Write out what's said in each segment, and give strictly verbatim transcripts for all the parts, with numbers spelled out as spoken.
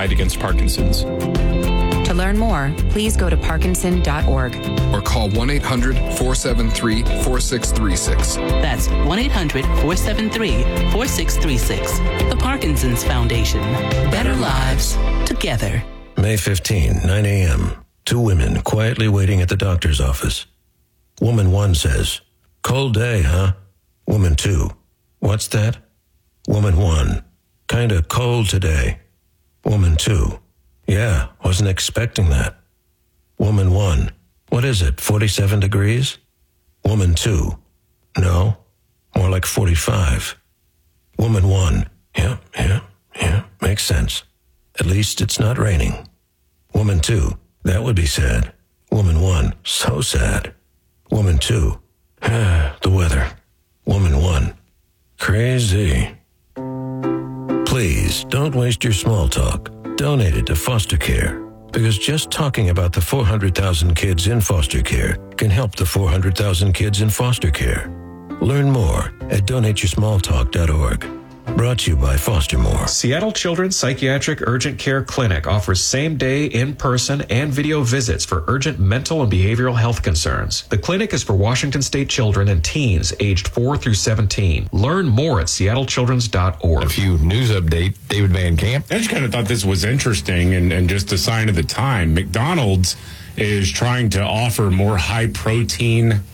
fight against Parkinson's. To learn more, please go to parkinson dot org. Or call one eight hundred four seven three four six three six. That's one eight hundred four seven three four six three six. The Parkinson's Foundation. Better lives together. May fifteenth, nine a.m. Two women quietly waiting at the doctor's office. Woman one says, "Cold day, huh?" Woman two, "What's that?" Woman one, "Kinda cold today." Woman two, "Yeah, wasn't expecting that." Woman one, "What is it, forty-seven degrees?" Woman two, "No, more like forty-five." Woman one, "Yeah, yeah, yeah, makes sense. At least it's not raining." Woman two, "That would be sad." Woman one, "So sad." Woman two, "Ah, the weather." Woman one, "Crazy." Please don't waste your small talk. Donate it to foster care, because just talking about the four hundred thousand kids in foster care can help the four hundred thousand kids in foster care. Learn more at donate your small talk dot org. Brought to you by Foster More. Seattle Children's Psychiatric Urgent Care Clinic offers same-day, in-person, and video visits for urgent mental and behavioral health concerns. The clinic is for Washington State children and teens aged four through seventeen. Learn more at seattle children's dot org. A few news update, David Van Camp. I just kind of thought this was interesting and, and just a sign of the time. McDonald's is trying to offer more high-protein uh,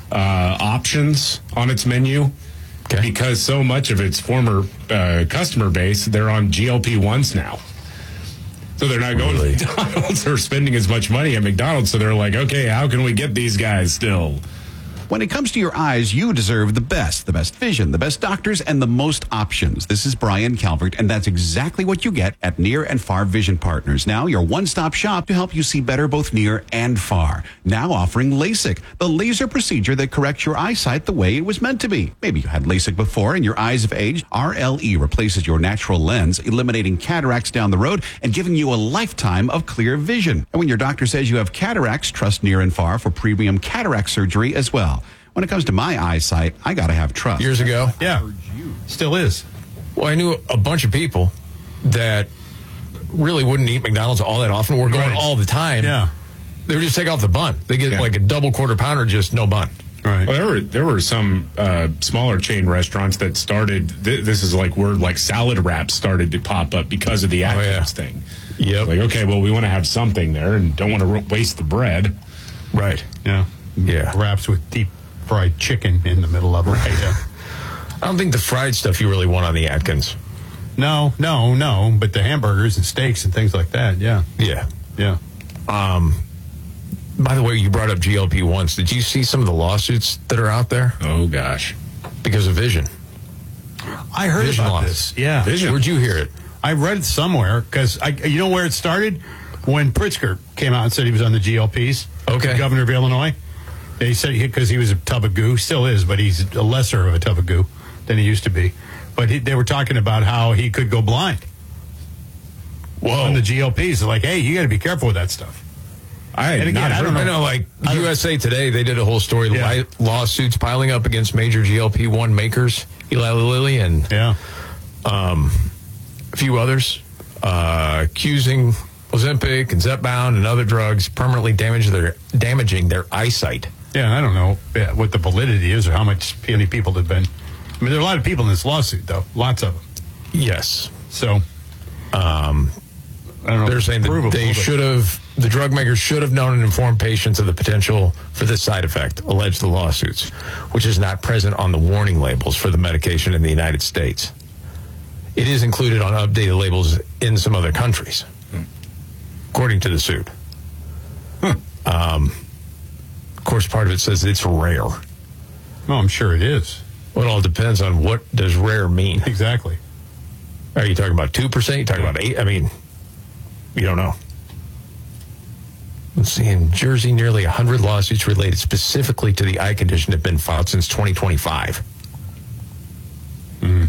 options on its menu. Okay. Because so much of its former uh, customer base, they're on G L P ones now. So they're not going really? to McDonald's or spending as much money at McDonald's. So they're like, okay, how can we get these guys still? When it comes to your eyes, you deserve the best, the best vision, the best doctors, and the most options. This is Brian Calvert, and that's exactly what you get at Near and Far Vision Partners. Now, your one-stop shop to help you see better both near and far. Now offering LASIK, the laser procedure that corrects your eyesight the way it was meant to be. Maybe you had LASIK before and your eyes have aged. R L E replaces your natural lens, eliminating cataracts down the road and giving you a lifetime of clear vision. And when your doctor says you have cataracts, trust Near and Far for premium cataract surgery as well. When it comes to my eyesight, I got to have trust. Years ago? Yeah. Still is. Well, I knew a bunch of people that really wouldn't eat McDonald's all that often. We're going right. all the time. Yeah. They would just take off the bun. They get yeah. like a double quarter pounder, just no bun. Right. Well, there were there were some uh, smaller chain restaurants that started. Th- this is like where like salad wraps started to pop up because of the Atkins oh, yeah. thing. Yep. Like, okay, well, we want to have something there and don't want to r- waste the bread. Right. Yeah. Yeah. Wraps with deep fried chicken in the middle of it. Right. Yeah. I don't think the fried stuff you really want on the Atkins. No, no, no. But the hamburgers and steaks and things like that, yeah. Yeah. Yeah. Um, by the way, you brought up G L P ones. Did you see some of the lawsuits that are out there? Oh, gosh. Because of vision. I heard vision about loss. this. Yeah. Vision. Where'd you hear it? I read it somewhere because, I, you know where it started? When Pritzker came out and said he was on the G L Ps. Okay. Governor of Illinois. They said because he, he was a tub of goo, still is, but he's a lesser of a tub of goo than he used to be. But he, they were talking about how he could go blind. Whoa. On the G L Ps. They're like, hey, you got to be careful with that stuff. I, and again, not I don't know. I know, like U S A Today, they did a whole story, yeah. li- lawsuits piling up against major G L P one makers, Eli Lilly and yeah. um, a few others, uh, accusing Ozempic and Zepbound and other drugs permanently damage their, damaging their eyesight. Yeah, I don't know what the validity is or how much many people have been. I mean, there are a lot of people in this lawsuit, though. Lots of them. Yes. So, um, I don't know. They're saying that they should have, the drug makers should have known and informed patients of the potential for this side effect, allege the lawsuits, which is not present on the warning labels for the medication in the United States. It is included on updated labels in some other countries, hmm. according to the suit. Huh. Um, of course, part of it says it's rare. Well, I'm sure it is. Well, it all depends on what does rare mean. Exactly. Are you talking about two percent? You talking about eight? I mean, you don't know. Let's see, in Jersey, nearly one hundred lawsuits related specifically to the eye condition have been filed since twenty twenty-five. Mm.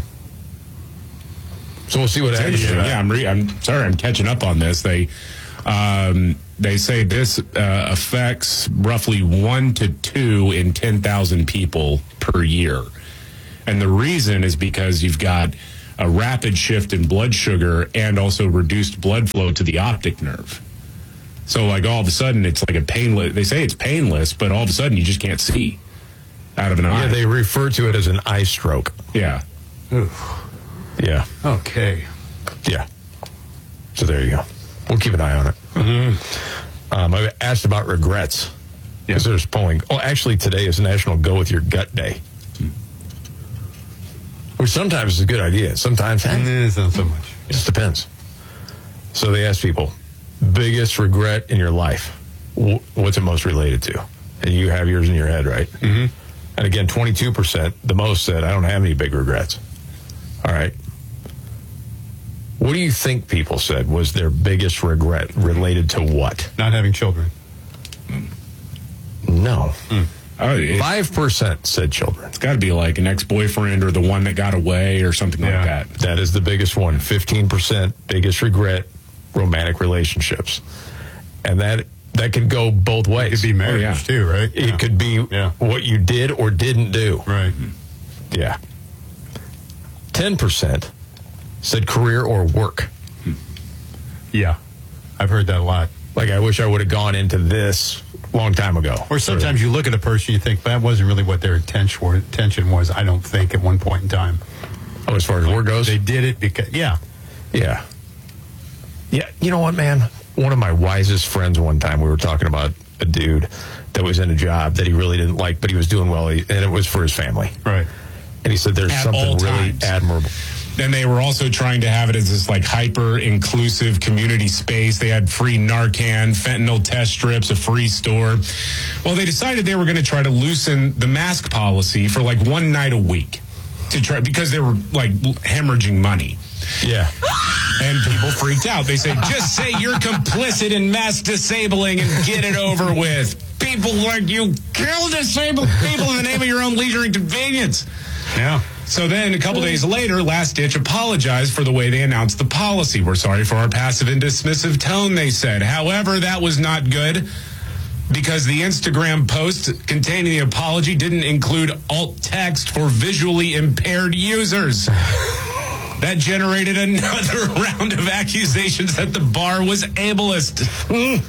So we'll see what happens. Yeah, yeah I'm, re- I'm sorry I'm catching up on this. They um, they say this uh, affects roughly one to two in ten thousand people per year. And the reason is because you've got a rapid shift in blood sugar and also reduced blood flow to the optic nerve. So, like, all of a sudden, it's like a painless, they say it's painless, but all of a sudden you just can't see out of an eye. Yeah, they refer to it as an eye stroke. Yeah. Oof. Yeah. Okay. Yeah. So there you go. We'll keep an eye on it. Mm-hmm. Um, I asked about regrets. Because yeah. there's polling. Oh, actually, today is National Go With Your Gut Day. Hmm. Which sometimes is a good idea. Sometimes, eh, it's not so much. It just depends. So they asked people, biggest regret in your life. What's it most related to? And you have yours in your head, right? Mm-hmm. And again, twenty-two percent, the most said, I don't have any big regrets. All right. What do you think people said was their biggest regret related to what? Not having children. No. Mm. Oh, Five percent said children. It's got to be like an ex-boyfriend or the one that got away or something yeah. like that. That is the biggest one. fifteen percent biggest regret, romantic relationships. And that that could go both ways. It could be marriage, oh, yeah. too, right? It yeah. could be yeah. what you did or didn't do. Right. Yeah. ten percent said career or work. Yeah. I've heard that a lot. Like, I wish I would have gone into this a long time ago. Or sometimes you look at a person, you think, that wasn't really what their intention was, I don't think, at one point in time. Oh, as far as work goes? They did it because, yeah. Yeah. Yeah, you know what, man? One of my wisest friends one time, we were talking about a dude that was in a job that he really didn't like, but he was doing well, and it was for his family. Right. And he said there's At something really admirable. Then they were also trying to have it as this like hyper-inclusive community space. They had free Narcan, fentanyl test strips, a free store. Well, they decided they were going to try to loosen the mask policy for like one night a week to try because they were like hemorrhaging money. Yeah. And people freaked out. They said, just say you're complicit in mass disabling and get it over with. People like you kill disabled people in the name of your own leisure and convenience. Yeah. So then a couple days later, Last Ditch apologized for the way they announced the policy. We're sorry for our passive and dismissive tone, they said. However, that was not good because the Instagram post containing the apology didn't include alt text for visually impaired users. That generated another round of accusations that the bar was ableist.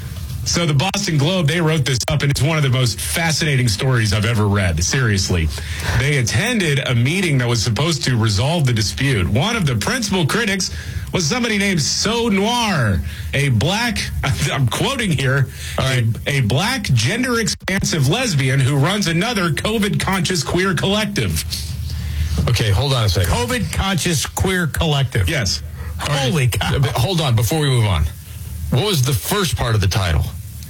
So the Boston Globe, they wrote this up, and it's one of the most fascinating stories I've ever read. Seriously. They attended a meeting that was supposed to resolve the dispute. One of the principal critics was somebody named So Noir, a black, I'm quoting here, a, a black gender-expansive lesbian who runs another COVID-conscious queer collective. Okay, hold on a second. COVID-conscious queer collective. Yes. Holy cow. Hold on, before we move on. What was the first part of the title?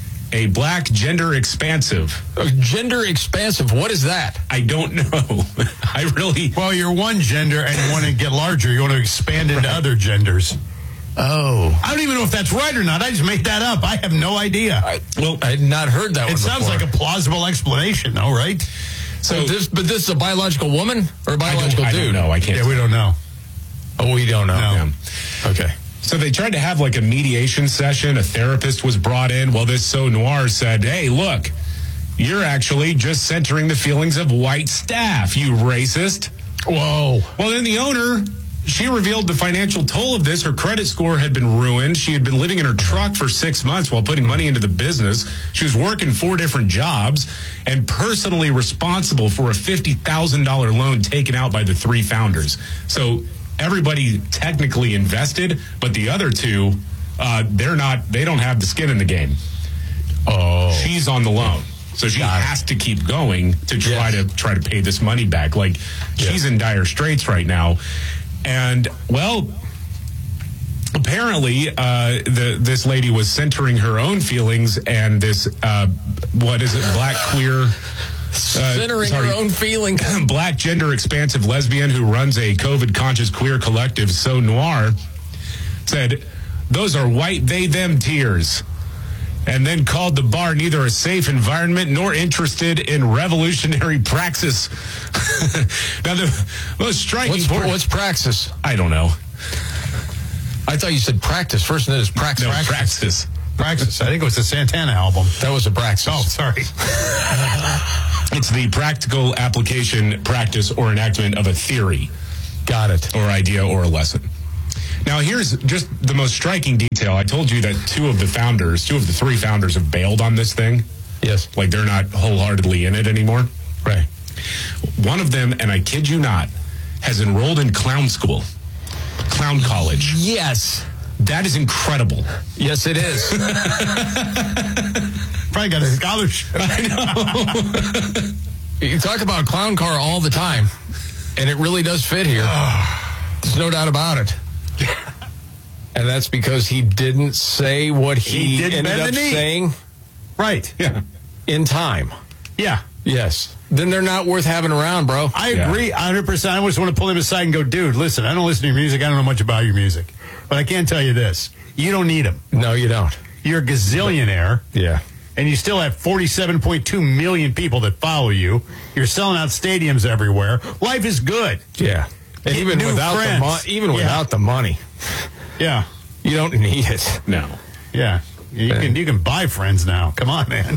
A black gender expansive. Uh, gender expansive, what is that? I don't know. I really... Well, you're one gender and you want to get larger. You want to expand into right. other genders. Oh. I don't even know if that's right or not. I just made that up. I have no idea. I, well, I had not heard that it one sounds before. like a plausible explanation, though, right? So, this, but this is a biological woman or a biological I dude? I don't know. I can't. Yeah, we don't know. Oh, we don't know. No. Yeah. Okay. So they tried to have like a mediation session. A therapist was brought in. Well, this So Noir said, hey, look, you're actually just centering the feelings of white staff, you racist. Whoa. Well, then the owner, she revealed the financial toll of this. Her credit score had been ruined. She had been living in her truck for six months while putting money into the business. She was working four different jobs and personally responsible for a fifty thousand dollars loan taken out by the three founders. So everybody technically invested, but the other two, uh, they're not, they don't have the skin in the game. Oh. She's on the loan. So she Got has it. to keep going to try yes. to try to pay this money back. Like, yes. she's in dire straits right now. And, well, apparently, uh, the this lady was centering her own feelings and this, uh, what is it, black queer... Uh, Centering sorry, her own feeling. Black gender expansive lesbian who runs a COVID conscious queer collective, So Noir, said, those are white they them tears. And then called the bar neither a safe environment nor interested in revolutionary praxis. Now, the most striking what's, part. What's praxis? I don't know. I thought you said practice. First name is praxis. No, praxis. Praxis. I think it was the Santana album. That was a praxis. Oh, sorry. It's the practical application, practice, or enactment of a theory. Got it. Or idea or a lesson. Now, here's just the most striking detail. I told you that two of the founders, two of the three founders have bailed on this thing. Yes. Like they're not wholeheartedly in it anymore. Right. One of them, and I kid you not, has enrolled in clown school, clown college. Yes. That is incredible. Yes, it is. Probably got a scholarship. I know. You talk about clown car all the time, and it really does fit here. There's no doubt about it. And that's because he didn't say what he, he ended up saying. Right. Yeah. In time. Yeah. Yes. Then they're not worth having around, bro. I Yeah. agree one hundred percent. I just want to pull him aside and go, dude, listen, I don't listen to your music. I don't know much about your music. But I can tell you this. You don't need him. No, you don't. You're a gazillionaire. Yeah. And you still have forty-seven point two million people that follow you. You're selling out stadiums everywhere. Life is good. Yeah. And Get even new without the friends. mo- even Yeah. without the money, Yeah. you don't need it. No. Yeah. You can you can buy friends now. Come on, man.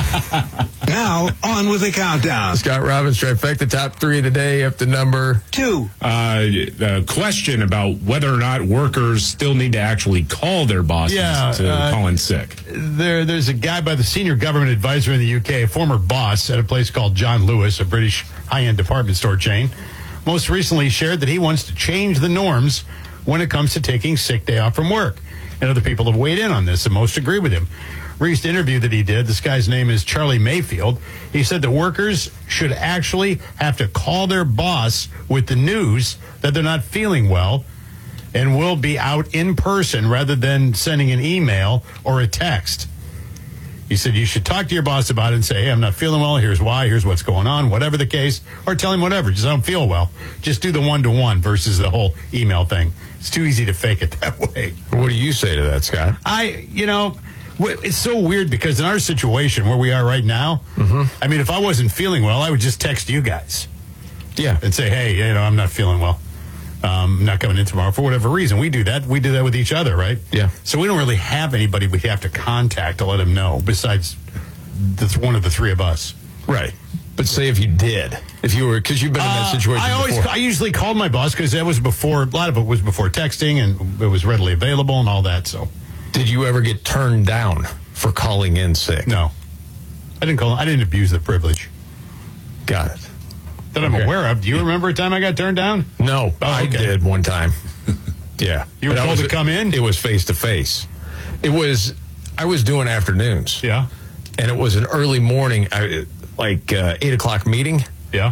Now, on with the countdown. Scott Robbins, trifecta, top three of the day, up to number Two. Uh, a question about whether or not workers still need to actually call their bosses Yeah, to uh, call in sick. There, there's a guy by the senior government advisor in the U K, a former boss at a place called John Lewis, a British high-end department store chain. Most recently shared that he wants to change the norms when it comes to taking sick day off from work. And other people have weighed in on this, and most agree with him. Recent interview that he did, this guy's name is Charlie Mayfield. He said that workers should actually have to call their boss with the news that they're not feeling well and will be out in person rather than sending an email or a text. He said you should talk to your boss about it and say, hey, I'm not feeling well. Here's why. Here's what's going on, whatever the case. Or tell him whatever. Just I don't feel well. Just do the one-to-one versus the whole email thing. It's too easy to fake it that way. What do you say to that, Scott? I, you know, it's so weird because in our situation where we are right now, mm-hmm. I mean, if I wasn't feeling well, I would just text you guys. Yeah. And say, hey, you know, I'm not feeling well. Um, I'm not coming in tomorrow for whatever reason. We do that. We do that with each other, right? Yeah. So we don't really have anybody we have to contact to let them know besides the, one of the three of us. Right. But say if you did, if you were, because you've been in that situation uh, I always, before. I usually called my boss because that was before, a lot of it was before texting and it was readily available and all that. So, did you ever get turned down for calling in sick? No. I didn't call, I didn't abuse the privilege. Got it. That I'm Okay. aware of. Do you remember a time I got turned down? No, Oh, I okay. did one time. Yeah. You were But I told was- to come in? It was face to face. It was, I was doing afternoons. Yeah. And it was an early morning, I, like uh, eight o'clock meeting. Yeah.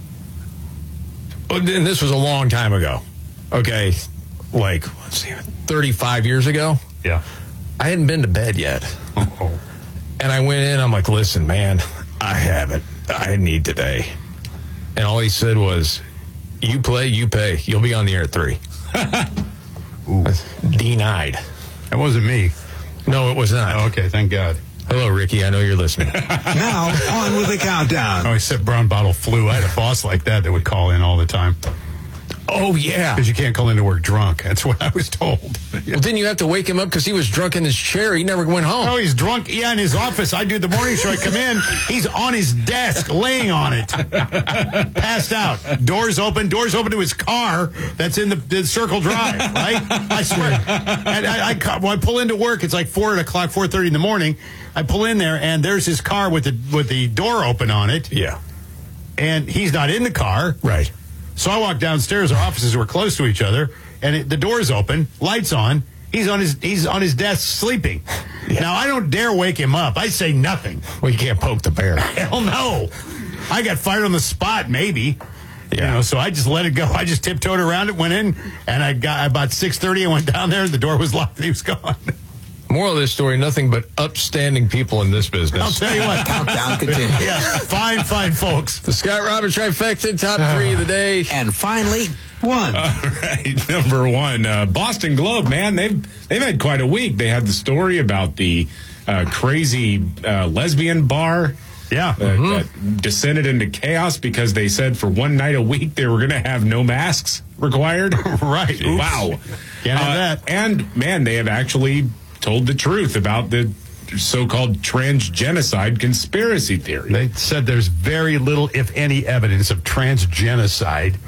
And this was a long time ago. Okay. Like, let's see, thirty-five years ago. Yeah. I hadn't been to bed yet. Oh. And I went in, I'm like, listen, man, I haven't. I need today. And all he said was, you play, you pay. You'll be on the air at three. Denied. That wasn't me. No, it was not. Oh, okay, thank God. Hello, Ricky. I know you're listening. Now, on with the countdown. Oh, except brown bottle flu. I had a boss like that that would call in all the time. Oh, yeah. Because you can't call into work drunk. That's what I was told. Well, didn't you have to wake him up because he was drunk in his chair? He never went home. Oh, he's drunk. Yeah, in his office. I do the morning show. I come in. He's on his desk, laying on it, passed out. Doors open. Doors open to his car. That's in the, the Circle Drive. Right? I swear. And I, I, I, when I pull into work, it's like four o'clock, four thirty in the morning. I pull in there, and there's his car with the with the door open on it. Yeah. And he's not in the car. Right. So I walk downstairs. Our offices were close to each other, and it, the door's open, lights on. He's on his he's on his desk sleeping. Yeah. Now I don't dare wake him up. I say nothing. Well, you can't poke the bear. Hell no. I got fired on the spot, maybe. Yeah. You know, so I just let it go. I just tiptoed around it, went in, and I got about six thirty. I went down there, and the door was locked, and he was gone. Moral of this story, nothing but upstanding people in this business. I'll tell you what. Countdown continues. Yeah, fine, fine, folks. The Scott Robbins trifecta, top three of the day. And finally, one. All right, number one, uh, Boston Globe, man, they've they've had quite a week. They had the story about the uh, crazy uh, lesbian bar. Yeah. Uh, Mm-hmm. that descended into chaos because they said for one night a week they were going to have no masks required. Right. Oops. Wow. Can't have Uh, that. And, man, they have actually told the truth about the so-called transgenocide conspiracy theory. They said there's very little, if any, evidence of transgenocide.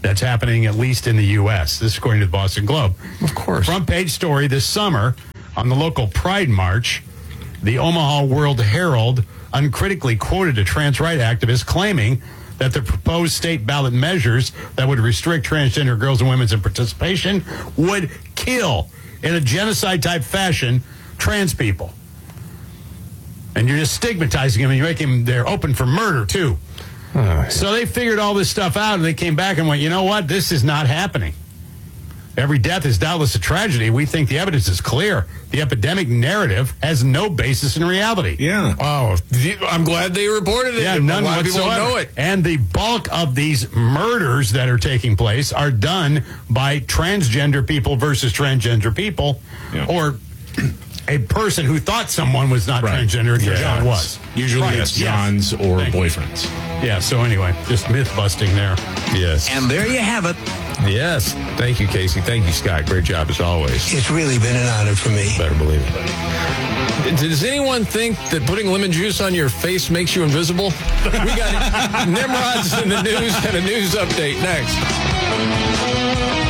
that's happening, at least in the U S. This is according to the Boston Globe. Of course. Front page story this summer on the local Pride March, the Omaha World Herald uncritically quoted a trans rights activist claiming that the proposed state ballot measures that would restrict transgender girls and women's participation would kill, in a genocide-type fashion, trans people. And you're just stigmatizing them, and you're making them, they're open for murder, too. Oh, so they figured all this stuff out, and they came back and went, you know what? This is not happening. Every death is doubtless a tragedy. We think the evidence is clear. The epidemic narrative has no basis in reality. Yeah. Oh, I'm glad they reported it. Yeah, none whatsoever. People don't know it. And the bulk of these murders that are taking place are done by transgender people versus transgender people, yeah. or a person who thought someone was not right. transgender and yeah. John was. Usually right. it's John's yes. or Thank boyfriends. You. Yeah, so anyway, just myth busting there. Yes. And there you have it. Yes. Thank you, Casey. Thank you, Scott. Great job as always. It's really been an honor for me. Better believe it. Does anyone think that putting lemon juice on your face makes you invisible? We got Nimrod's in the news and a news update next.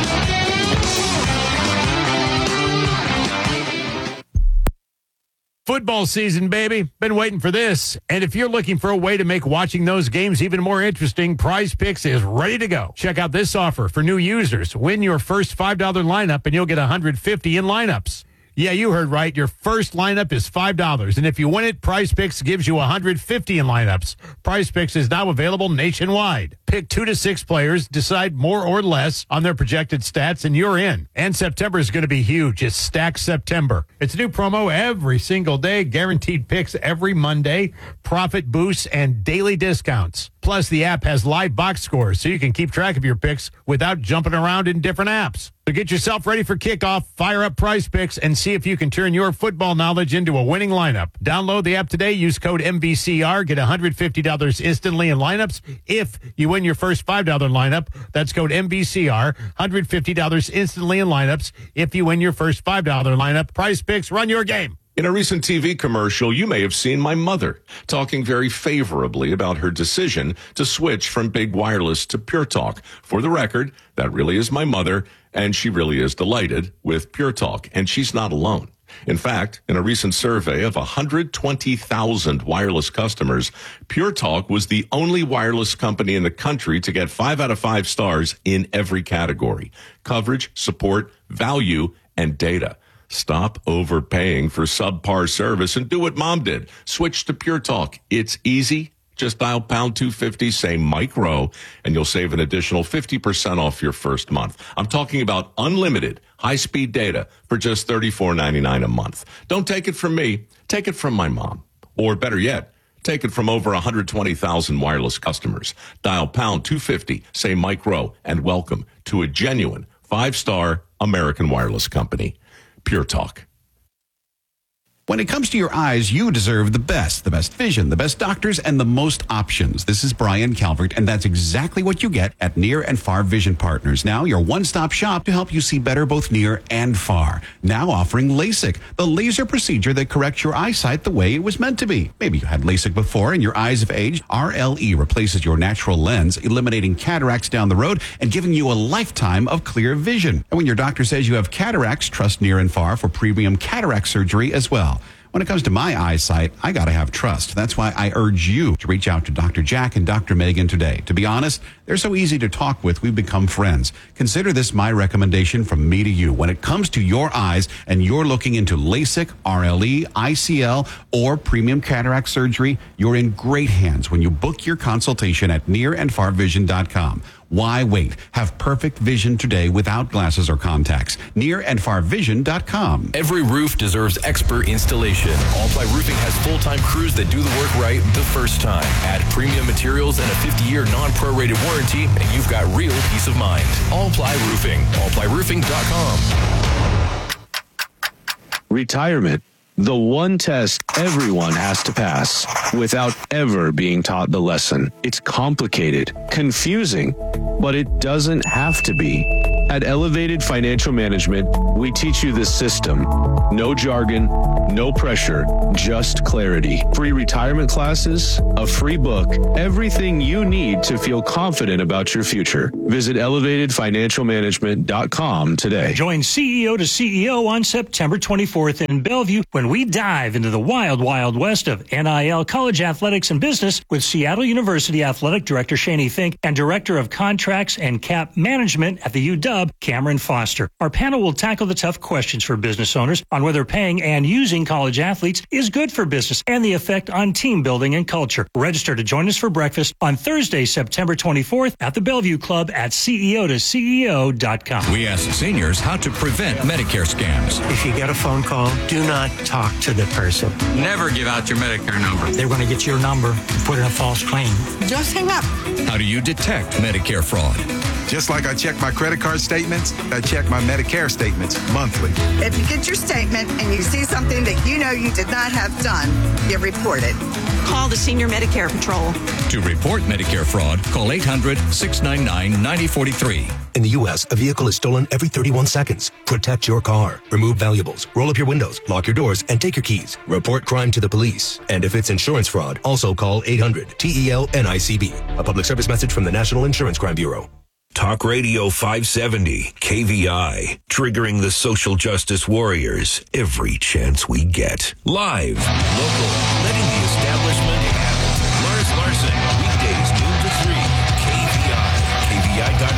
Football season, baby. Been waiting for this. And if you're looking for a way to make watching those games even more interesting, Prize Picks is ready to go. Check out this offer for new users. Win your first five dollars lineup and you'll get one hundred fifty in lineups. Yeah, you heard right. Your first lineup is five dollars. And if you win it, Prize Picks gives you one hundred fifty in lineups. Prize Picks is now available nationwide. Pick two to six players, decide more or less on their projected stats, and you're in. And September is going to be huge. It's Stack September. It's a new promo every single day, guaranteed picks every Monday, profit boosts, and daily discounts. Plus, the app has live box scores, so you can keep track of your picks without jumping around in different apps. So get yourself ready for kickoff, fire up Prize Picks, and see if you can turn your football knowledge into a winning lineup. Download the app today. Use code M V C R. Get one hundred fifty dollars instantly in lineups. If you win your first five dollars lineup, that's code M V C R. one hundred fifty dollars instantly in lineups. If you win your first five dollars lineup, Prize Picks, run your game. In a recent T V commercial, you may have seen my mother talking very favorably about her decision to switch from Big Wireless to Pure Talk. For the record, that really is my mother, and she really is delighted with Pure Talk, and she's not alone. In fact, in a recent survey of one hundred twenty thousand wireless customers, Pure Talk was the only wireless company in the country to get five out of five stars in every category: coverage, support, value, and data. Stop overpaying for subpar service and do what Mom did. Switch to Pure Talk. It's easy. Just dial pound two fifty, say Mike Rowe, and you'll save an additional fifty percent off your first month. I'm talking about unlimited high-speed data for just thirty-four ninety-nine a month. Don't take it from me. Take it from my mom. Or better yet, take it from over one hundred twenty thousand wireless customers. Dial pound two fifty, say Mike Rowe, and welcome to a genuine five-star American wireless company. Pure Talk. When it comes to your eyes, you deserve the best, the best vision, the best doctors, and the most options. This is Brian Calvert, and that's exactly what you get at Near and Far Vision Partners. Now, your one-stop shop to help you see better both near and far. Now offering LASIK, the laser procedure that corrects your eyesight the way it was meant to be. Maybe you had LASIK before and your eyes have aged. R L E replaces your natural lens, eliminating cataracts down the road and giving you a lifetime of clear vision. And when your doctor says you have cataracts, trust Near and Far for premium cataract surgery as well. When it comes to my eyesight, I got to have trust. That's why I urge you to reach out to Doctor Jack and Doctor Megan today. To be honest, they're so easy to talk with, we've become friends. Consider this my recommendation from me to you. When it comes to your eyes and you're looking into LASIK, R L E, I C L, or premium cataract surgery, you're in great hands when you book your consultation at near and far vision dot com. Why wait? Have perfect vision today without glasses or contacts. near and far vision dot com. Every roof deserves expert installation. Allply Roofing has full-time crews that do the work right the first time. Add premium materials and a fifty-year non-prorated warranty, and you've got real peace of mind. Allply Roofing. allply roofing dot com. Retirement. The one test everyone has to pass without ever being taught the lesson. It's complicated, confusing, but it doesn't have to be. At Elevated Financial Management, We teach you the system. No jargon, no pressure, just clarity. Free retirement classes, a free book, everything you need to feel confident about your future. Visit elevated financial management dot com today. Join C E O to C E O on September twenty-fourth in Bellevue when we dive into the wild, wild west of N I L, college athletics, and business with Seattle University Athletic Director Shani Fink and Director of Contracts and Cap Management at the U W, Cameron Foster. Our panel will tackle the tough questions for business owners on whether paying and using college athletes is good for business and the effect on team building and culture. Register to join us for breakfast on Thursday, September twenty-fourth at the Bellevue Club at C E O to C E O dot com. We ask seniors how to prevent Medicare scams. If you get a phone call, do not talk to the person. Never give out your Medicare number. They're going to get your number and put in a false claim. Just hang up. How do you detect Medicare fraud? Just like I check my credit card statements, I check my Medicare statements monthly. If you get your statement and you see something that you know you did not have done, you report it. Call the Senior Medicare Patrol. To report Medicare fraud, call eight hundred, six nine nine, nine zero four three. In the U S, a vehicle is stolen every thirty-one seconds. Protect your car. Remove valuables. Roll up your windows. Lock your doors and take your keys. Report crime to the police. And if it's insurance fraud, also call eight hundred, T E L N I C B. A public service message from the National Insurance Crime Bureau. Talk Radio five seventy, K V I, triggering the social justice warriors every chance we get. Live, local, letting the establishment have it. Lars Larson, weekdays noon to three, K V I, K V I dot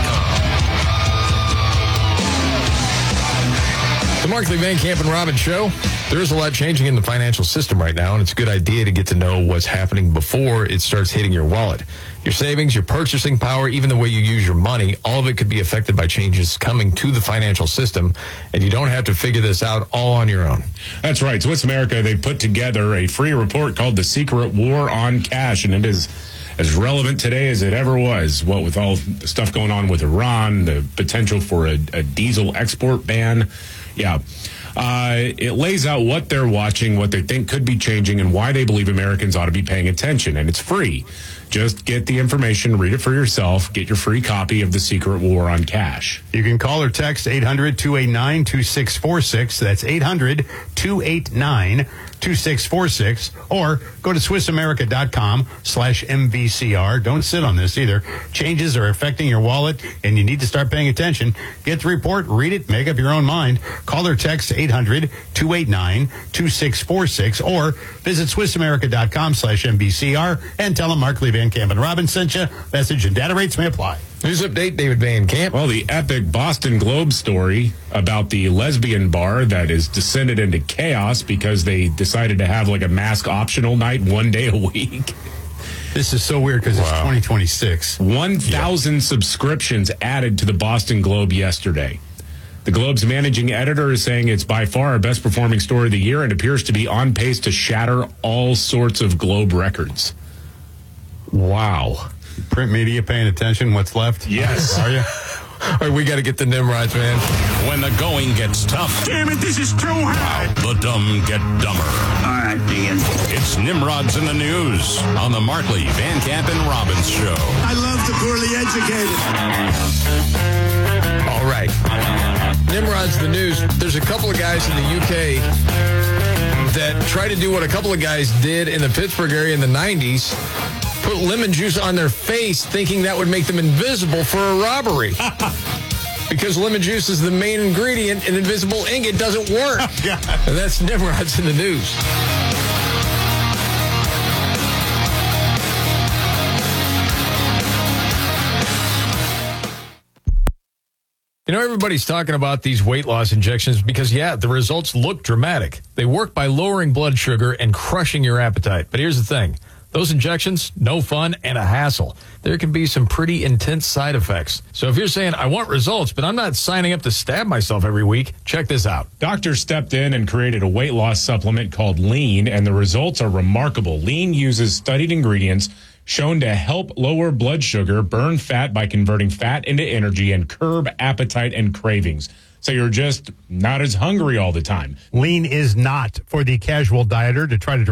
com. The Markley, Van Camp, and Robbins Show. There is a lot changing in the financial system right now, and it's a good idea to get to know what's happening before it starts hitting your wallet. Your savings, your purchasing power, even the way you use your money, all of it could be affected by changes coming to the financial system, and you don't have to figure this out all on your own. That's right. Swiss America, they put together a free report called The Secret War on Cash, and it is as relevant today as it ever was. What with all the stuff going on with Iran, the potential for a, a diesel export ban. Yeah. Uh, it lays out what they're watching, what they think could be changing, and why they believe Americans ought to be paying attention. And it's free. Just get the information, read it for yourself, get your free copy of The Secret War on Cash. You can call or text eight hundred, two eight nine, two six four six. That's eight hundred, two eight nine, two six four six. Or go to Swiss America dot com slash M V C R. Don't sit on this either. Changes are affecting your wallet, and you need to start paying attention. Get the report, read it, make up your own mind. Call or text eight hundred, two eight nine, two six four six. Or visit Swiss America dot com slash M V C R and tell them Mark Lee Van Camp and Robbins sent you. Message and data rates may apply. News update, David Van Camp. Well, the epic Boston Globe story about the lesbian bar that has descended into chaos because they decided to have like a mask optional night one day a week. This is so weird because wow. It's twenty twenty-six. one thousand yeah. subscriptions added to the Boston Globe yesterday. The Globe's managing editor is saying it's by far our best performing story of the year and appears to be on pace to shatter all sorts of Globe records. Wow. Print media paying attention. What's left? Yes. Are you? All right, we got to get the Nimrods, man. When the going gets tough. Damn it, this is too hard. The dumb get dumber. All right, Ian. It's Nimrods in the News on the Markley, Van Camp, and Robbins Show. I love the poorly educated. All right. Nimrod's the News. There's a couple of guys in the U K that try to do what a couple of guys did in the Pittsburgh area in the nineties. Put lemon juice on their face thinking that would make them invisible for a robbery. Because lemon juice is the main ingredient in invisible ink, it doesn't work. Oh, and that's Nimrod's in the News. You know, everybody's talking about these weight loss injections because, yeah, the results look dramatic. They work by lowering blood sugar and crushing your appetite. But here's the thing. Those injections, no fun and a hassle. There can be some pretty intense side effects. So if you're saying, I want results, but I'm not signing up to stab myself every week, check this out. Doctors stepped in and created a weight loss supplement called Lean, and the results are remarkable. Lean uses studied ingredients shown to help lower blood sugar, burn fat by converting fat into energy, and curb appetite and cravings. So you're just not as hungry all the time. Lean is not for the casual dieter to try to drop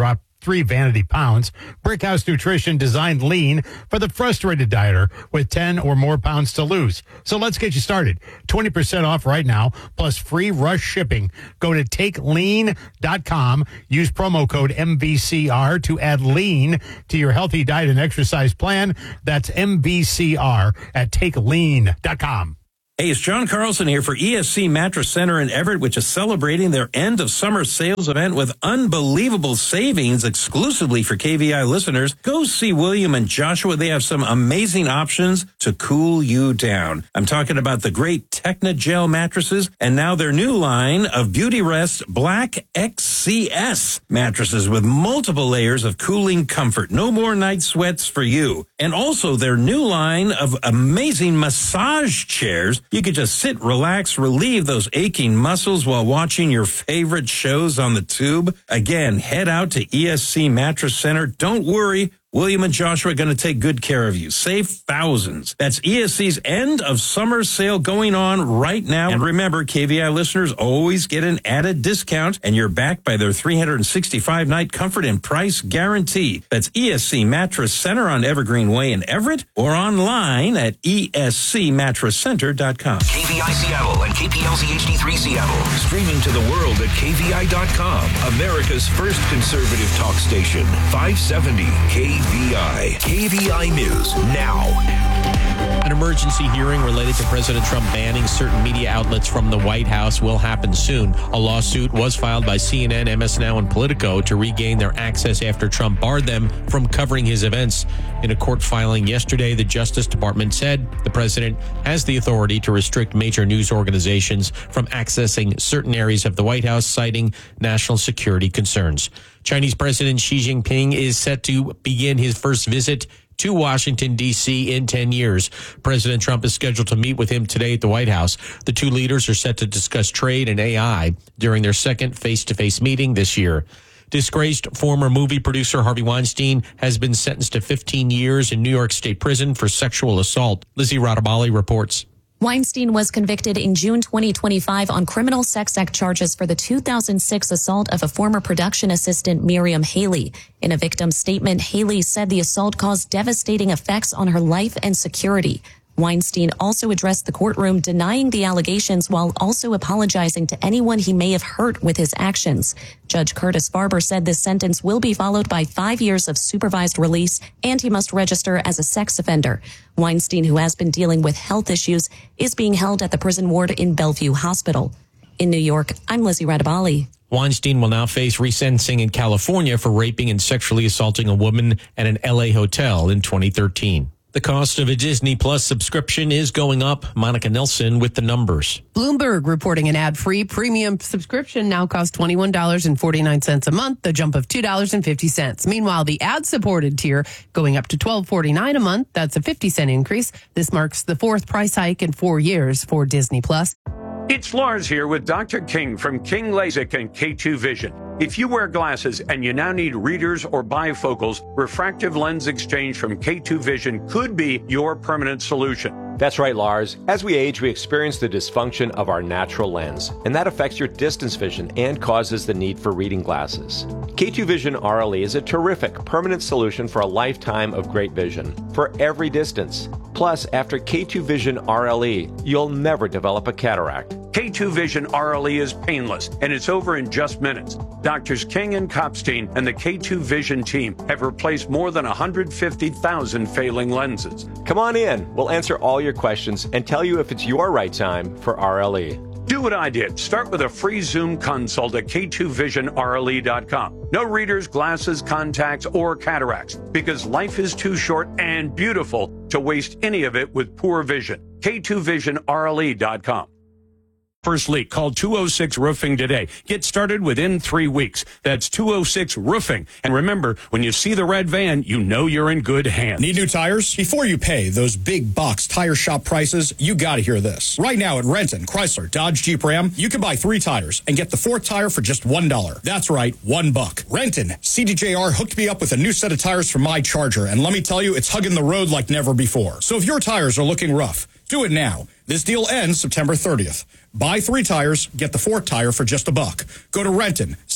three vanity pounds. Brickhouse Nutrition designed lean for the frustrated dieter with ten or more pounds to lose. So let's get you started. twenty percent off right now, plus free rush shipping. Go to take lean dot com. Use promo code M V C R to add lean to your healthy diet and exercise plan. That's M V C R at take lean dot com. Hey, it's John Carlson here for E S C Mattress Center in Everett, which is celebrating their end of summer sales event with unbelievable savings exclusively for K V I listeners. Go see William and Joshua. They have some amazing options to cool you down. I'm talking about the great Techna Gel mattresses and now their new line of Beauty Rest Black X C S mattresses with multiple layers of cooling comfort. No more night sweats for you. And also their new line of amazing massage chairs. You could just sit, relax, relieve those aching muscles while watching your favorite shows on the tube. Again, head out to E S C Mattress Center. Don't worry. William and Joshua are going to take good care of you. Save thousands. That's E S C's end of summer sale going on right now. And remember, K V I listeners always get an added discount, and you're backed by their three hundred sixty-five night comfort and price guarantee. That's E S C Mattress Center on Evergreen Way in Everett or online at E S C mattress center dot com. K V I Seattle and K P L Z H D three Seattle. Streaming to the world at K V I dot com. America's first conservative talk station. five seventy K V I. K V I News now. An emergency hearing related to President Trump banning certain media outlets from the White House will happen soon. A lawsuit was filed by C N N, M S Now, and Politico to regain their access after Trump barred them from covering his events. In a court filing yesterday, the Justice Department said the president has the authority to restrict major news organizations from accessing certain areas of the White House, citing national security concerns. Chinese President Xi Jinping is set to begin his first visit to Washington, D C in ten years. President Trump is scheduled to meet with him today at the White House. The two leaders are set to discuss trade and A I during their second face-to-face meeting this year. Disgraced former movie producer Harvey Weinstein has been sentenced to fifteen years in New York State prison for sexual assault. Lizzie Radabali reports. Weinstein was convicted in June twenty twenty-five on criminal sex act charges for the two thousand six assault of a former production assistant, Miriam Haley. In a victim statement, Haley said the assault caused devastating effects on her life and security. Weinstein also addressed the courtroom denying the allegations while also apologizing to anyone he may have hurt with his actions. Judge Curtis Farber said this sentence will be followed by five years of supervised release, and he must register as a sex offender. Weinstein, who has been dealing with health issues, is being held at the prison ward in Bellevue Hospital. In New York, I'm Lizzie Radabali. Weinstein will now face resentencing in California for raping and sexually assaulting a woman at an L A hotel in twenty thirteen. The cost of a Disney Plus subscription is going up. Monica Nelson with the numbers. Bloomberg reporting an ad-free premium subscription now costs twenty-one dollars and forty-nine cents a month, a jump of two dollars and fifty cents. Meanwhile, the ad-supported tier going up to twelve dollars and forty-nine cents a month. That's a fifty cent increase. This marks the fourth price hike in four years for Disney Plus. It's Lars here with Doctor King from King LASIK and K two Vision. If you wear glasses and you now need readers or bifocals, refractive lens exchange from K two Vision could be your permanent solution. That's right, Lars. As we age, we experience the dysfunction of our natural lens, and that affects your distance vision and causes the need for reading glasses. K two Vision R L E is a terrific permanent solution for a lifetime of great vision for every distance. Plus, after K two Vision R L E, you'll never develop a cataract. K two Vision R L E is painless, and it's over in just minutes. Doctors King and Kopstein and the K two Vision team have replaced more than one hundred fifty thousand failing lenses. Come on in. We'll answer all your questions and tell you if it's your right time for R L E. Do what I did. Start with a free Zoom consult at K two vision R L E dot com. No readers, glasses, contacts, or cataracts, because life is too short and beautiful to waste any of it with poor vision. K two vision R L E dot com. First leak, call two oh six roofing today. Get started within three weeks. That's two oh six roofing. And remember, when you see the red van, you know you're in good hands. Need new tires? Before you pay those big box tire shop prices, you gotta hear this. Right now at Renton, Chrysler, Dodge, Jeep, Ram, you can buy three tires and get the fourth tire for just one dollar. That's right, one buck. Renton, C D J R hooked me up with a new set of tires for my Charger, and let me tell you, it's hugging the road like never before. So if your tires are looking rough, do it now. This deal ends September thirtieth. Buy three tires, get the fourth tire for just a buck. Go to Renton,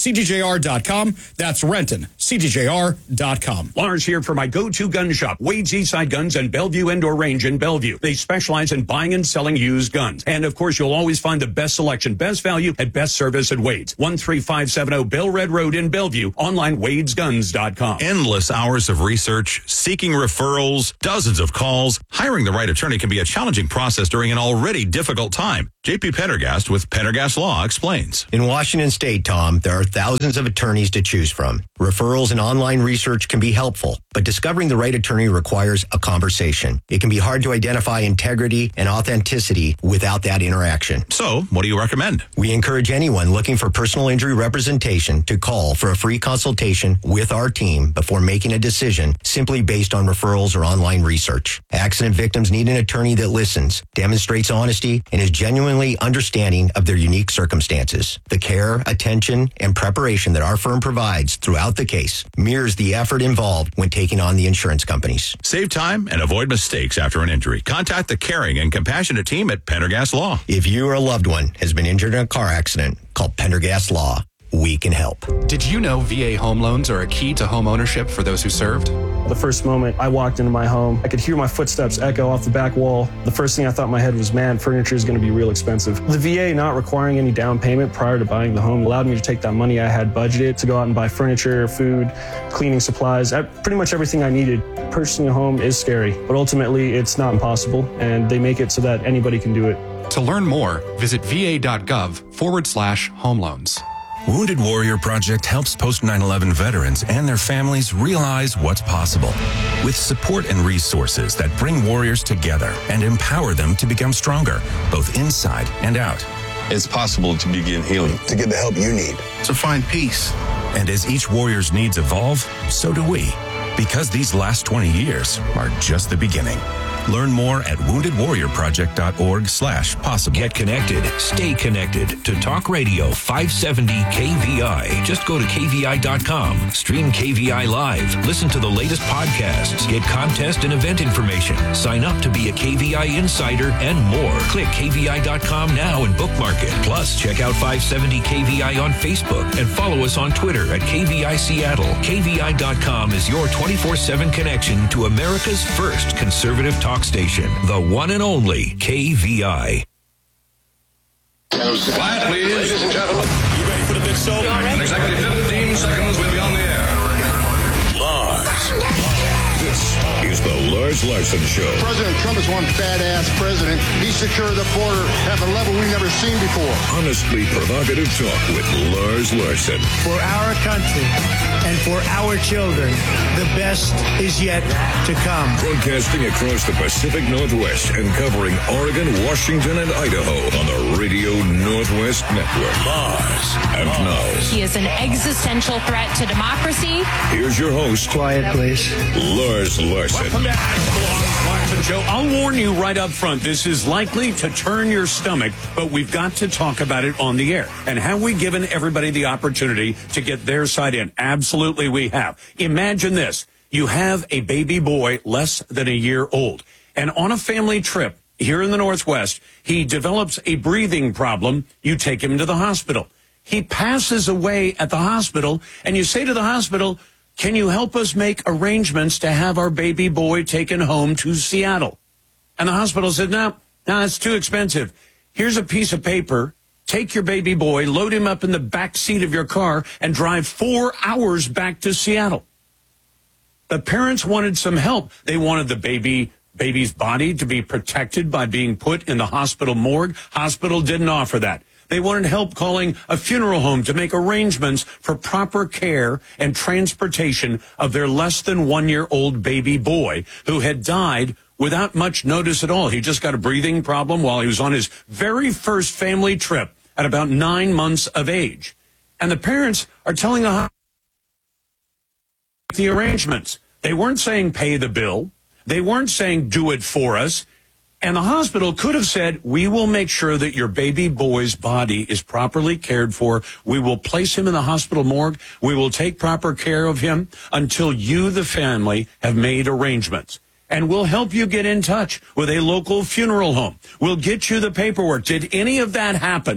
C D J R dot com. That's Renton, C D J R dot com. Lars here for my go-to gun shop, Wade's Eastside Guns and Bellevue Indoor Range in Bellevue. They specialize in buying and selling used guns. And, of course, you'll always find the best selection, best value, and best service at Wade's. one three five seven zero Bell Red Road in Bellevue. Online, wades guns dot com. Endless hours of research, seeking referrals, dozens of calls. Hiring the right attorney can be a challenging process during an already difficult time. J P Pendergast with Pendergast Law explains. In Washington State, Tom, there are thousands of attorneys to choose from. Referrals and online research can be helpful, but discovering the right attorney requires a conversation. It can be hard to identify integrity and authenticity without that interaction. So, what do you recommend? We encourage anyone looking for personal injury representation to call for a free consultation with our team before making a decision simply based on referrals or online research. Accident victims need an attorney that listens, demonstrates honesty, and is genuinely understanding of their unique circumstances. The care, attention, and preparation that our firm provides throughout the case mirrors the effort involved when taking on the insurance companies. Save time and avoid mistakes after an injury. Contact the caring and compassionate team at Pendergast Law. If you or a loved one has been injured in a car accident, call Pendergast Law. We can help. Did you know V A home loans are a key to home ownership for those who served? The first moment I walked into my home, I could hear my footsteps echo off the back wall. The first thing I thought in my head was, man, furniture is going to be real expensive. The V A not requiring any down payment prior to buying the home allowed me to take that money I had budgeted to go out and buy furniture, food, cleaning supplies, pretty much everything I needed. Purchasing a home is scary, but ultimately it's not impossible, and they make it so that anybody can do it. To learn more, visit va.gov forward slash home loans. Wounded Warrior Project helps post nine eleven veterans and their families realize what's possible with support and resources that bring warriors together and empower them to become stronger, both inside and out. It's possible to begin healing, to get the help you need, to find peace. And as each warrior's needs evolve, so do we, because these last twenty years are just the beginning. Learn more at wounded warrior project dot org slash possible. Get connected. Stay connected to Talk Radio five seventy K V I. Just go to K V I dot com. Stream K V I Live. Listen to the latest podcasts. Get contest and event information. Sign up to be a K V I insider and more. Click K V I dot com now and bookmark it. Plus, check out five seventy K V I on Facebook and follow us on Twitter at K V I Seattle. K V I dot com is your twenty-four seven connection to America's first conservative talk station, the one and only K V I. Quiet, please. Ladies and gentlemen. You ready for the big show? In exactly fifteen seconds, we'll be on the air. Lars. This is the Lars Larson Show. President Trump is one badass president. He secured the border at a level we've never seen before. Honestly provocative talk with Lars Larson. For our country and for our children, the best is yet to come. Broadcasting across the Pacific Northwest and covering Oregon, Washington, and Idaho on the Radio Northwest Network. Lars. And now. He is an existential threat to democracy. Here's your host. Quiet, please. Lars Larson. Welcome back to the Lars Larson Show. I'll warn you right up front, this is likely to turn your stomach, but we've got to talk about it on the air. And have we given everybody the opportunity to get their side in? Absolutely we have. Imagine this. You have a baby boy less than a year old. And on a family trip here in the Northwest, he develops a breathing problem. You take him to the hospital. He passes away at the hospital, and you say to the hospital, can you help us make arrangements to have our baby boy taken home to Seattle? And the hospital said, no, no, that's too expensive. Here's a piece of paper. Take your baby boy, load him up in the back seat of your car, and drive four hours back to Seattle. The parents wanted some help. They wanted the baby baby's body to be protected by being put in the hospital morgue. Hospital didn't offer that. They wanted help calling a funeral home to make arrangements for proper care and transportation of their less than one-year-old baby boy who had died without much notice at all. He just got a breathing problem while he was on his very first family trip at about nine months of age. And the parents are telling the hospital the arrangements. They weren't saying pay the bill. They weren't saying do it for us. And the hospital could have said, we will make sure that your baby boy's body is properly cared for. We will place him in the hospital morgue. We will take proper care of him until you, the family, have made arrangements. And we'll help you get in touch with a local funeral home. We'll get you the paperwork. Did any of that happen?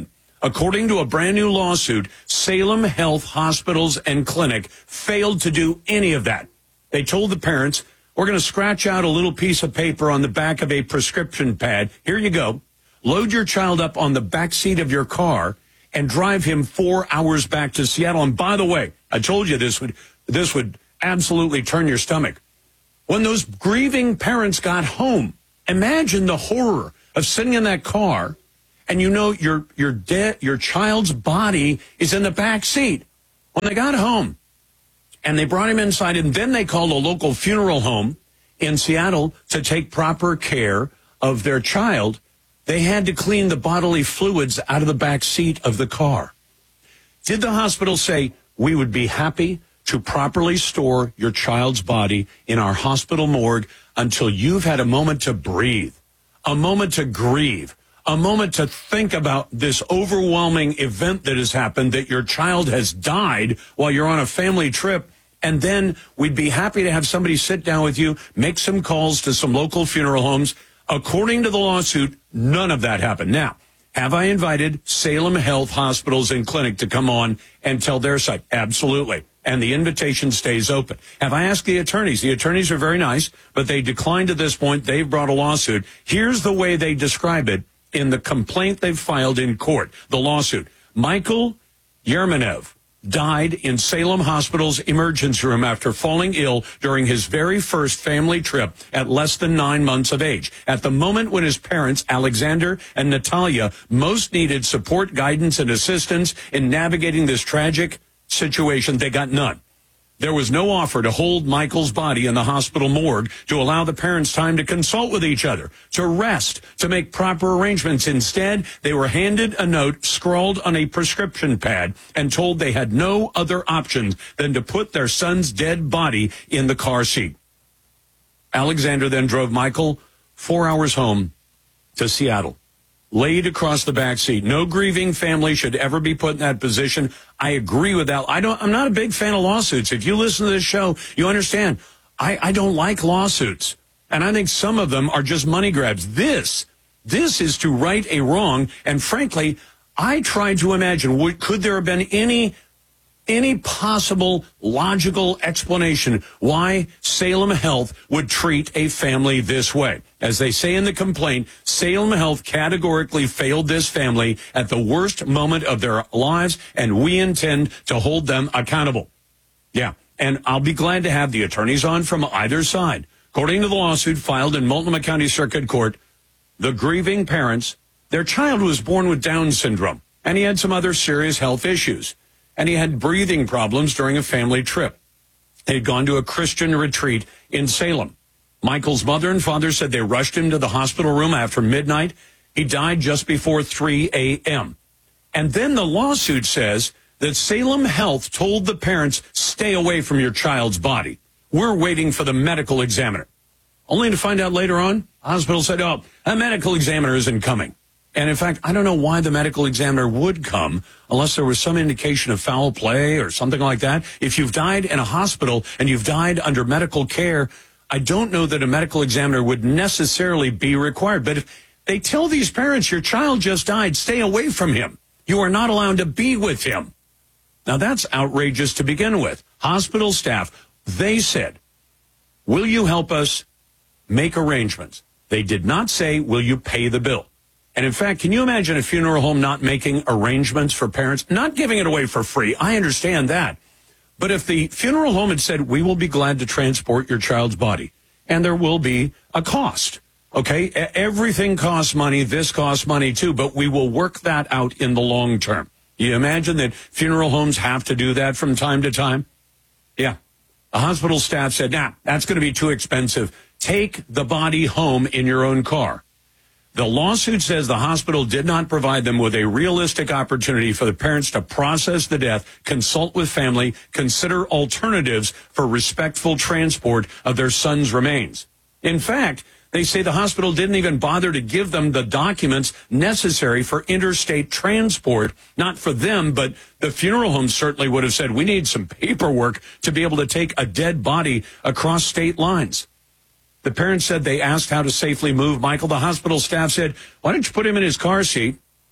According to a brand new lawsuit, Salem Health Hospitals and Clinic failed to do any of that. They told the parents, we're going to scratch out a little piece of paper on the back of a prescription pad. Here you go. Load your child up on the back seat of your car and drive him four hours back to Seattle. And by the way, I told you this would this would absolutely turn your stomach. When those grieving parents got home, imagine the horror of sitting in that car and you know your your de- your child's body is in the back seat. When they got home and they brought him inside, and then they called a local funeral home in Seattle to take proper care of their child, they had to clean the bodily fluids out of the back seat of the car. Did the hospital say, we would be happy to properly store your child's body in our hospital morgue until you've had a moment to breathe, a moment to grieve, a moment to think about this overwhelming event that has happened, that your child has died while you're on a family trip, and then we'd be happy to have somebody sit down with you, make some calls to some local funeral homes. According to the lawsuit, none of that happened. Now, have I invited Salem Health Hospitals and Clinic to come on and tell their side? Absolutely. And the invitation stays open. Have I asked the attorneys? The attorneys are very nice, but they declined at this point. They've brought a lawsuit. Here's the way they describe it in the complaint they've filed in court, the lawsuit. Michael Yermanev died in Salem Hospital's emergency room after falling ill during his very first family trip at less than nine months of age. At the moment when his parents, Alexander and Natalia, most needed support, guidance, and assistance in navigating this tragic situation, they got none. There was no offer to hold Michael's body in the hospital morgue to allow the parents time to consult with each other, to rest, to make proper arrangements. Instead, they were handed a note scrawled on a prescription pad and told they had no other options than to put their son's dead body in the car seat. Alexander then drove Michael four hours home to Seattle, laid across the back seat. No grieving family should ever be put in that position. I agree with that. I don't, I'm not a big fan of lawsuits. If you listen to this show, you understand I, I don't like lawsuits. And I think some of them are just money grabs. This, this is to right a wrong. And frankly, I tried to imagine, would, could there have been any any possible logical explanation why Salem Health would treat a family this way? As they say in the complaint, Salem Health categorically failed this family at the worst moment of their lives, and we intend to hold them accountable. Yeah, and I'll be glad to have the attorneys on from either side. According to the lawsuit filed in Multnomah County Circuit Court, the grieving parents, their child was born with Down syndrome, and he had some other serious health issues. And he had breathing problems during a family trip. They had gone to a Christian retreat in Salem. Michael's mother and father said they rushed him to the hospital room after midnight. He died just before three a.m. And then the lawsuit says that Salem Health told the parents, stay away from your child's body. We're waiting for the medical examiner. Only to find out later on, the hospital said, oh, a medical examiner isn't coming. And in fact, I don't know why the medical examiner would come unless there was some indication of foul play or something like that. If you've died in a hospital and you've died under medical care, I don't know that a medical examiner would necessarily be required. But if they tell these parents, your child just died, stay away from him. You are not allowed to be with him. Now, that's outrageous to begin with. Hospital staff, they said, will you help us make arrangements? They did not say, will you pay the bill? And in fact, can you imagine a funeral home not making arrangements for parents, not giving it away for free? I understand that. But if the funeral home had said, we will be glad to transport your child's body, and there will be a cost, okay? Everything costs money. This costs money too, but we will work that out in the long term. You imagine that funeral homes have to do that from time to time? Yeah. The hospital staff said, nah, that's going to be too expensive. Take the body home in your own car. The lawsuit says the hospital did not provide them with a realistic opportunity for the parents to process the death, consult with family, consider alternatives for respectful transport of their son's remains. In fact, they say the hospital didn't even bother to give them the documents necessary for interstate transport, not for them, but the funeral home certainly would have said, we need some paperwork to be able to take a dead body across state lines. The parents said they asked how to safely move Michael. The hospital staff said, why don't you put him in his car seat?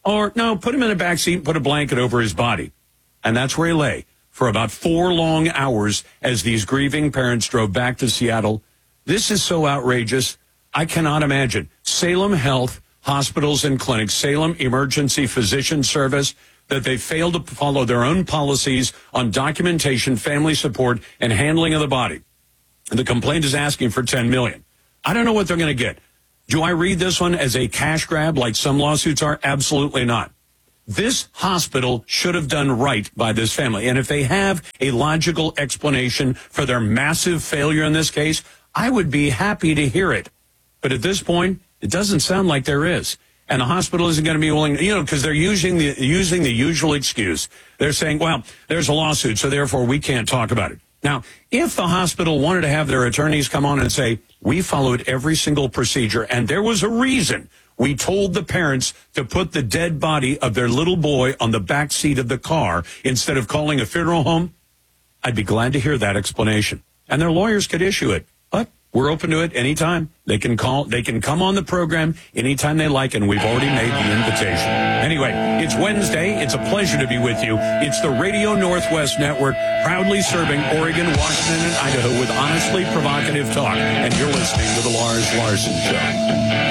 Or, no, put him in a back seat and put a blanket over his body. And that's where he lay for about four long hours as these grieving parents drove back to Seattle. This is so outrageous. I cannot imagine. Salem Health, hospitals and clinics, Salem Emergency Physician Service, that they failed to follow their own policies on documentation, family support, and handling of the body. And the complaint is asking for ten million dollars. I don't know what they're going to get. Do I read this one as a cash grab like some lawsuits are? Absolutely not. This hospital should have done right by this family. And if they have a logical explanation for their massive failure in this case, I would be happy to hear it. But at this point, it doesn't sound like there is. And the hospital isn't going to be willing, you know, because they're using the, using the usual excuse. They're saying, well, there's a lawsuit, so therefore we can't talk about it. Now, if the hospital wanted to have their attorneys come on and say, we followed every single procedure, and there was a reason we told the parents to put the dead body of their little boy on the back seat of the car instead of calling a funeral home, I'd be glad to hear that explanation. And their lawyers could issue it. But we're open to it anytime. They can call, they can come on the program anytime they like, and we've already made the invitation. Anyway, it's Wednesday. It's a pleasure to be with you. It's the Radio Northwest Network, proudly serving Oregon, Washington, and Idaho with honestly provocative talk. And you're listening to The Lars Larson Show.